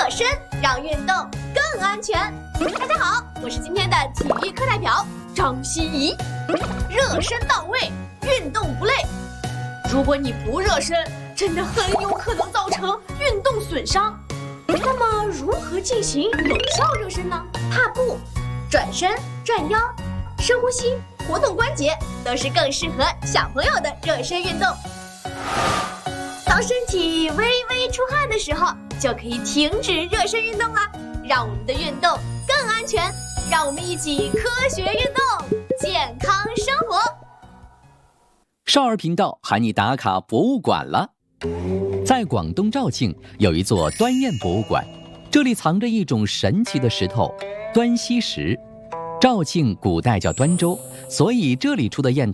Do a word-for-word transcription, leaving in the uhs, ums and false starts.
身，让运动更安全。大家好，我是今天的体育课代表张希怡。热身到位，运动不累。如果你不热身，真的很有可能造成运动损伤。那么如何进行有效热身呢？踏步、转身、转腰、深呼吸、活动关节，都是更适合小朋友的热身运动。当身体微微出汗的时候，就可以停止热身运动啦，让我们的运动更安全。让我们一起科学运动，健康生活。 少儿频道喊你打卡博物馆了。在广东肇庆有一座端砚博物馆，这里藏着一种神奇的石头——端溪石。肇庆古代叫端州，所以这里出的砚